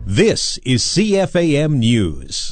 This is CFAM News.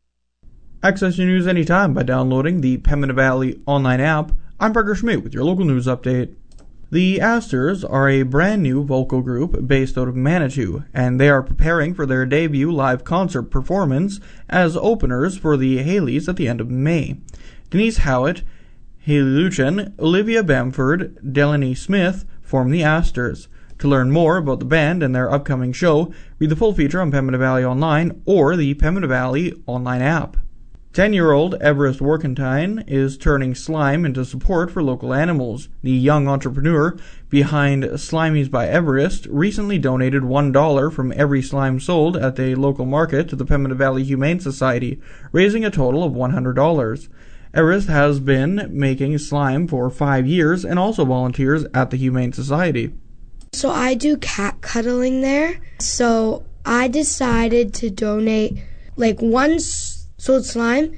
Access your news anytime by downloading the Pembina Valley online app. I'm Parker Schmidt with your local news update. The Astors are a brand new vocal group based out of Manitou, and they are preparing for their debut live concert performance as openers for the Haleys at the end of May. Denise Howitt, Haley Luchan, Olivia Bamford, Delaney Smith form the Astors. To learn more about the band and their upcoming show, read the full feature on Pembina Valley Online or the Pembina Valley online app. 10-year-old Everest Workentine is turning slime into support for local animals. The young entrepreneur behind Slimies by Everest recently donated $1 from every slime sold at the local market to the Pembina Valley Humane Society, raising a total of $100. Everest has been making slime for 5 years and also volunteers at the Humane Society. So I do cat cuddling there. So I decided to donate one sold slime,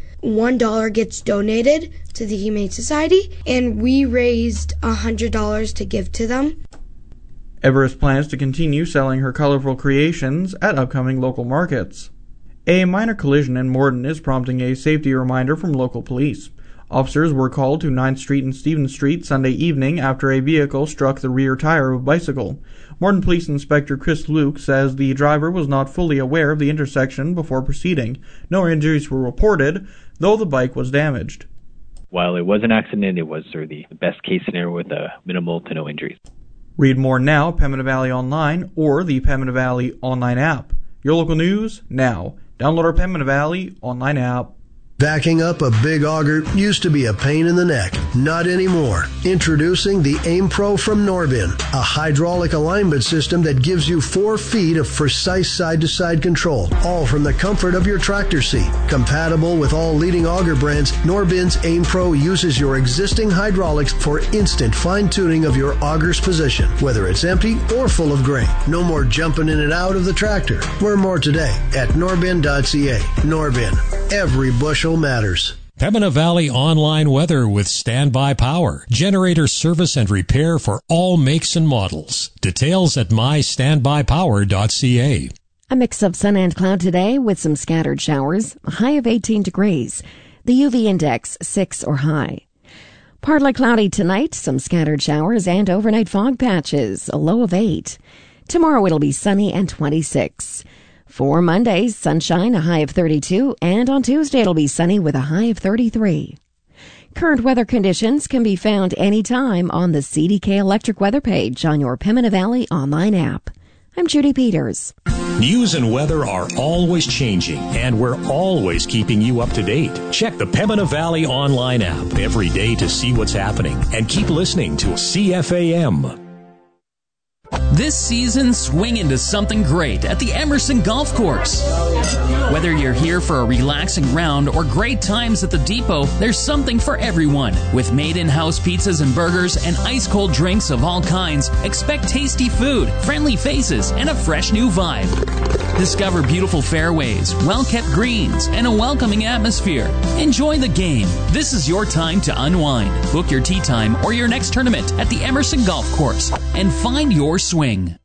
$1 gets donated to the Humane Society, and we raised $100 to give to them. Everest plans to continue selling her colorful creations at upcoming local markets. A minor collision in Morden is prompting a safety reminder from local police. Officers were called to 9th Street and Stevens Street Sunday evening after a vehicle struck the rear tire of a bicycle. Morden Police Inspector Chris Luke says the driver was not fully aware of the intersection before proceeding. No injuries were reported, though the bike was damaged. While it was an accident, it was the best case scenario with minimal to no injuries. Read more now, Pembina Valley Online or the Pembina Valley Online app. Your local news now. Download our Pembina Valley Online app. Backing up a big auger used to be a pain in the neck. Not anymore. Introducing the Aim Pro from Norbin, a hydraulic alignment system that gives you 4 feet of precise side-to-side control, all from the comfort of your tractor seat. Compatible with all leading auger brands, Norbin's Aim Pro uses your existing hydraulics for instant fine-tuning of your auger's position, whether it's empty or full of grain. No more jumping in and out of the tractor. Learn more today at norbin.ca. Norbin. Every bushel matters. Pembina Valley online weather with standby power. Generator service and repair for all makes and models. Details at mystandbypower.ca. A mix of sun and cloud today with some scattered showers. A high of 18 degrees. The UV index 6 or high. Partly cloudy tonight. Some scattered showers and overnight fog patches. A low of 8. Tomorrow it'll be sunny and 26. For Monday, sunshine, a high of 32, and on Tuesday it'll be sunny with a high of 33. Current weather conditions can be found anytime on the CDK Electric weather page on your Pembina Valley online app. I'm Judy Peters. News and weather are always changing, and we're always keeping you up to date. Check the Pembina Valley online app every day to see what's happening, and keep listening to CFAM. This season, swing into something great at the Emerson Golf Course. Whether you're here for a relaxing round or great times at the depot, there's something for everyone. With made-in-house pizzas and burgers and ice-cold drinks of all kinds, expect tasty food, friendly faces, and a fresh new vibe. Discover beautiful fairways, well-kept greens, and a welcoming atmosphere. Enjoy the game. This is your time to unwind. Book your tee time or your next tournament at the Emerson Golf Course and find your swing.